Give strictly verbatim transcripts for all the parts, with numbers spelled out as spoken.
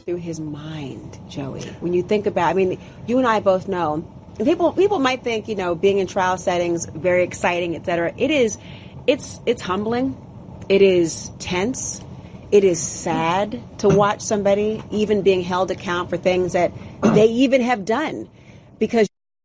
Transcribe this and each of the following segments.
through his mind, Joey? When you think about, I mean, you and I both know, and people people might think, you know, being in trial settings, very exciting, et cetera. It is, it's it's humbling. It is tense. It is sad to watch somebody even being held to account for things that they even have done, because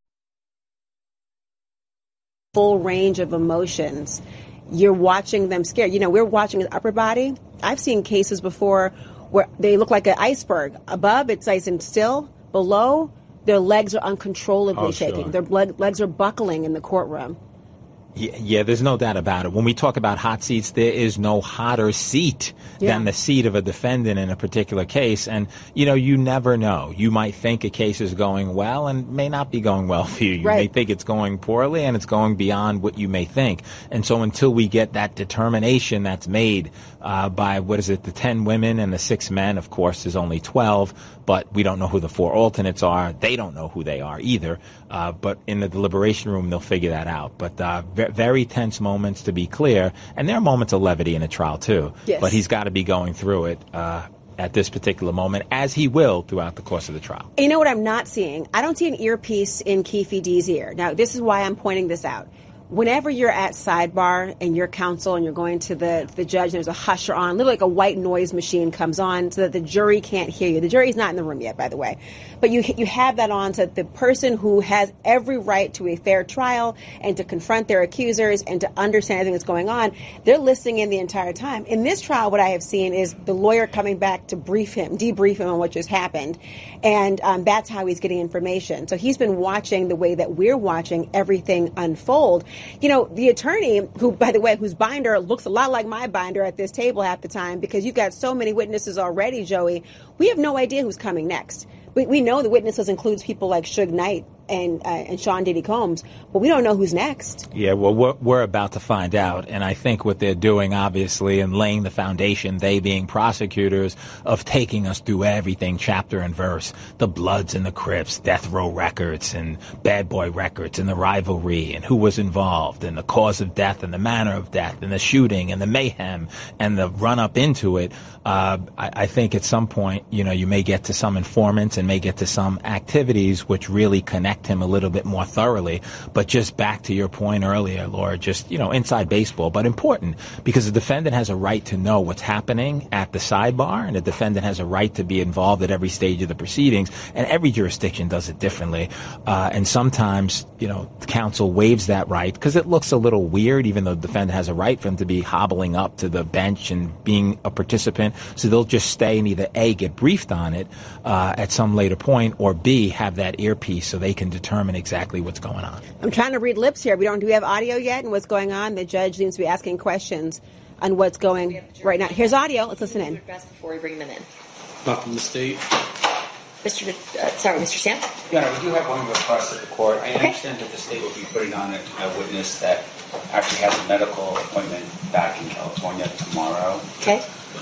full range of emotions. You're watching them scared. You know, we're watching his upper body. I've seen cases before where they look like an iceberg. Above, it's nice and still. Below, their legs are uncontrollably oh, shaking. Sure. Their leg, legs are buckling in the courtroom. Yeah, yeah, there's no doubt about it. When we talk about hot seats, there is no hotter seat yeah. than the seat of a defendant in a particular case. And, you know, you never know. You might think a case is going well and may not be going well for you. You right. may think it's going poorly and it's going beyond what you may think. And so until we get that determination that's made uh, by, what is it, the ten women and the six men, of course, there's only twelve, but we don't know who the four alternates are. They don't know who they are either. Uh, but in the deliberation room, they'll figure that out. But uh, very, very tense moments, to be clear. And there are moments of levity in a trial, too. Yes. But he's got to be going through it uh, at this particular moment, as he will throughout the course of the trial. You know what I'm not seeing? I don't see an earpiece in Keffe D's ear. Now, this is why I'm pointing this out. Whenever you're at sidebar and you're counsel and you're going to the the judge and there's a husher on, literally like a white noise machine comes on so that the jury can't hear you. The jury's not in the room yet, by the way. But you you have that on so that the person who has every right to a fair trial and to confront their accusers and to understand everything that's going on, they're listening in the entire time. In this trial, what I have seen is the lawyer coming back to brief him, debrief him on what just happened. And um, that's how he's getting information. So he's been watching the way that we're watching everything unfold. You know, the attorney, who, by the way, whose binder looks a lot like my binder at this table half the time, because you've got so many witnesses already, Joey, we have no idea who's coming next. We, we know the witnesses includes people like Suge Knight and uh, and Sean Diddy Combs, but we don't know who's next. Yeah, well, we're, we're about to find out, and I think what they're doing, obviously, and laying the foundation, they being prosecutors, of taking us through everything chapter and verse, the Bloods and the Crips, Death Row Records and Bad Boy Records, and the rivalry, and who was involved, and the cause of death, and the manner of death, and the shooting, and the mayhem, and the run-up into it. Uh, I, I think at some point, you know, you may get to some informants and may get to some activities which really connect him a little bit more thoroughly. But just back to your point earlier, Laura, just, you know, inside baseball, but important, because the defendant has a right to know what's happening at the sidebar, and the defendant has a right to be involved at every stage of the proceedings, and every jurisdiction does it differently. Uh, and sometimes, you know, counsel waives that right because it looks a little weird, even though the defendant has a right for him to be hobbling up to the bench and being a participant. So they'll just stay and either A, get briefed on it uh, at some later point, or B, have that earpiece so they can determine exactly what's going on. I'm trying to read lips here. We don't. Do we have audio yet? And what's going on? The judge seems to be asking questions on what's going right now. Here's audio. Let's listen in. Before we bring them in. Not from the state. Mister Uh, sorry, Mister Sam. Yeah, we do have one request of the court. I okay. understand that the state will be putting on a, a witness that actually has a medical appointment back in California tomorrow. Okay.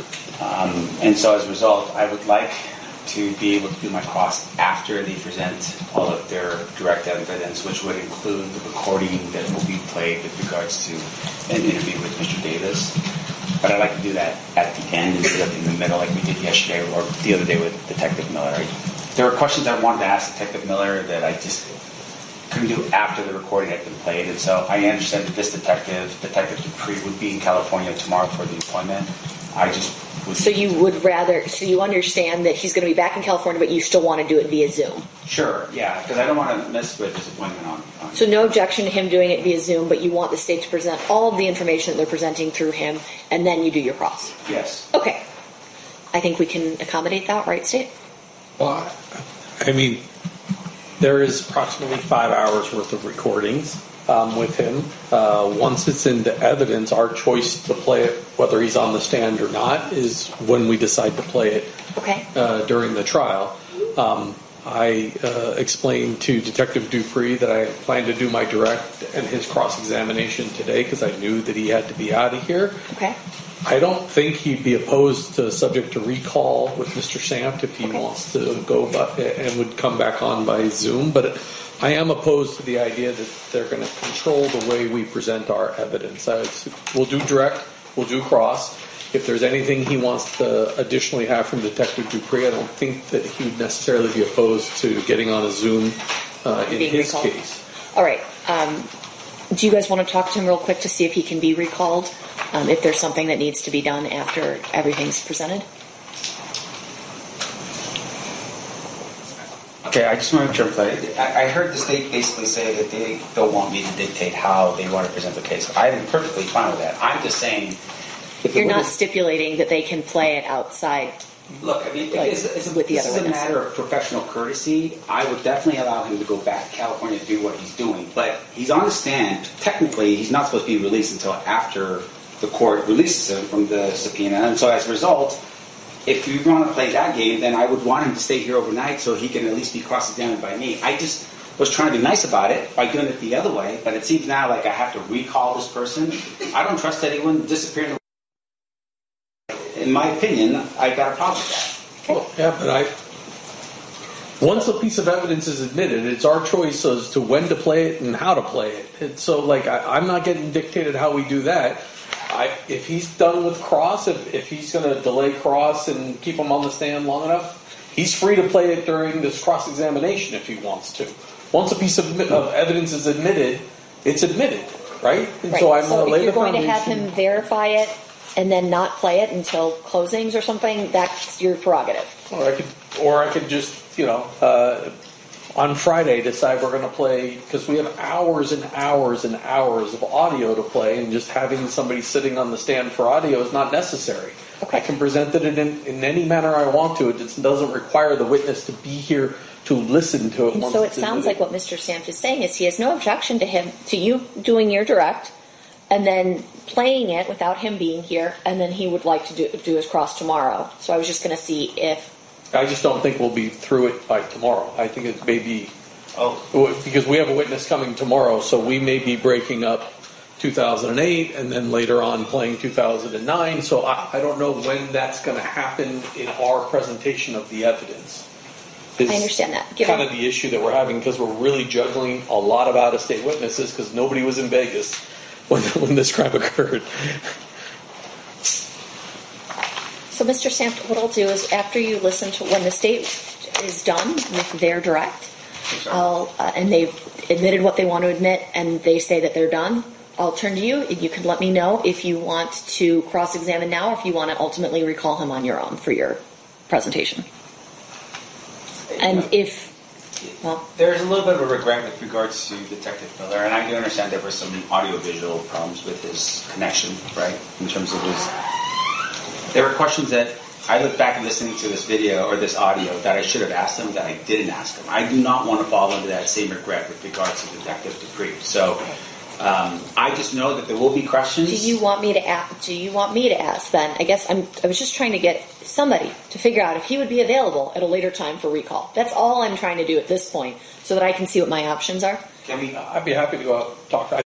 Um, and so as a result, I would like to be able to do my cross after they present all of their direct evidence, which would include the recording that will be played with regards to an interview with Mister Davis. But I'd like to do that at the end instead of in the middle like we did yesterday or the other day with Detective Miller. There were questions I wanted to ask Detective Miller that I just couldn't do after the recording had been played. And so I understand that this detective, Detective Dupree, would be in California tomorrow for the appointment. I just would... So you would rather, so you understand that he's going to be back in California, but you still want to do it via Zoom? Sure, yeah, because I don't want to miss with his appointment on, on... So no objection to him doing it via Zoom, but you want the state to present all of the information that they're presenting through him, and then you do your cross? Yes. Okay. I think we can accommodate that, right, State? Well, I mean, there is approximately five hours worth of recordings um, with him. Uh, once it's into evidence, our choice to play it, whether he's on the stand or not, is when we decide to play it okay. uh, during the trial. Um, I uh, explained to Detective Dupree that I planned to do my direct and his cross-examination today because I knew that he had to be out of here. Okay. I don't think he'd be opposed to subject to recall with Mister Samt if he okay. wants to go by, and would come back on by Zoom. But I am opposed to the idea that they're going to control the way we present our evidence. Uh, we'll do direct, we'll do cross, if there's anything he wants to additionally have from Detective Dupree, I don't think that he would necessarily be opposed to getting on a Zoom uh, in Being his recalled. case. All right. Um, do you guys want to talk to him real quick to see if he can be recalled? Um, if there's something that needs to be done after everything's presented? Okay, I just want to clarify. I I heard the state basically say that they don't want me to dictate how they want to present the case. I'm perfectly fine with that. I'm just saying. If You're the not witness- stipulating that they can play it outside. Look, I mean, Like, it's, it's, with the this other is a witnesses. matter of professional courtesy. I would definitely allow him to go back to California to do what he's doing. But he's on the stand. Technically, he's not supposed to be released until after the court releases him from the subpoena. And so as a result, if you want to play that game, then I would want him to stay here overnight so he can at least be cross-examined by me. I just was trying to be nice about it by doing it the other way. But it seems now like I have to recall this person. I don't trust anyone disappearing. In my opinion, I've got a problem with that. Well, yeah, but I. Once a piece of evidence is admitted, it's our choice as to when to play it and how to play it. And so, like, I, I'm not getting dictated how we do that. I, if he's done with cross, if, if he's going to delay cross and keep him on the stand long enough, he's free to play it during this cross-examination if he wants to. Once a piece of, of evidence is admitted, it's admitted, right? And Right. so I'm so going to if lay you're the going to foundation. have him verify it and then not play it until closings or something, that's your prerogative. Or I could, or I could just, you know, uh, on Friday decide we're going to play, because we have hours and hours and hours of audio to play, and just having somebody sitting on the stand for audio is not necessary. Okay. I can present it in, in any manner I want to. It just doesn't require the witness to be here to listen to it. And once so it it's sounds like admitted. what Mister Sampt is saying is he has no objection to him, to you doing your direct, and then playing it without him being here, and then he would like to do, do his cross tomorrow. So I was just going to see if... I just don't think we'll be through it by tomorrow. I think it may be, Oh, because we have a witness coming tomorrow, so we may be breaking up two thousand eight and then later on playing two thousand nine. So I, I don't know when that's going to happen in our presentation of the evidence. Is I understand that. Given- kind of the issue that we're having, because we're really juggling a lot of out-of-state witnesses because nobody was in Vegas when, when this crime occurred. So, Mister Sampt, what I'll do is after you listen to when the state is done with their direct, I'll uh, and they've admitted what they want to admit, and they say that they're done, I'll turn to you. You can let me know if you want to cross-examine now, or if you want to ultimately recall him on your own for your presentation. And if, well, there's a little bit of a regret with regards to Detective Miller, and I do understand there were some audio-visual problems with his connection, right, in terms of his... There were questions that I look back and listening to this video or this audio that I should have asked him that I didn't ask him. I do not want to fall into that same regret with regards to Detective Dupree. So um, I just know that there will be questions. do you want me to ask? Do you want me to ask then? I guess I'm. I was just trying to get somebody to figure out if he would be available at a later time for recall. That's all I'm trying to do at this point, so that I can see what my options are. Can we? I'd be happy to go out and talk. I,